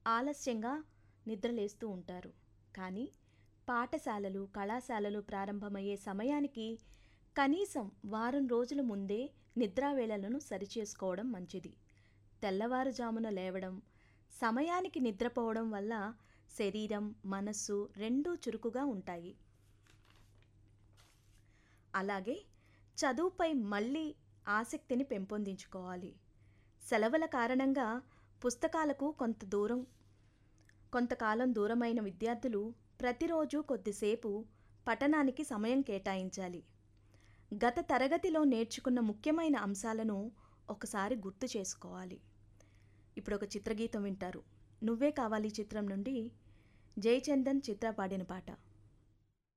ఆలస్యంగా నిద్రలేస్తూ ఉంటారు. కానీ పాఠశాలలు, కళాశాలలు ప్రారంభమయ్యే సమయానికి కనీసం వారం రోజుల ముందే నిద్రావేళలను సరిచేసుకోవడం మంచిది. తెల్లవారుజామున లేవడం, సమయానికి నిద్రపోవడం వల్ల శరీరం, మనస్సు రెండూ చురుకుగా ఉంటాయి. అలాగే చదువుపై మళ్ళీ ఆసక్తిని పెంపొందించుకోవాలి. సెలవుల కారణంగా పుస్తకాలకు కొంతకాలం దూరమైన విద్యార్థులు ప్రతిరోజు కొద్దిసేపు పఠనానికి సమయం కేటాయించాలి. గత తరగతిలో నేర్చుకున్న ముఖ్యమైన అంశాలను ఒకసారి గుర్తు చేసుకోవాలి. ఇప్పుడు ఒక చిత్రగీతం వింటారు. నువ్వే కావాలి చిత్రం నుండి జయచందన్ చిత్ర పాడిన పాట.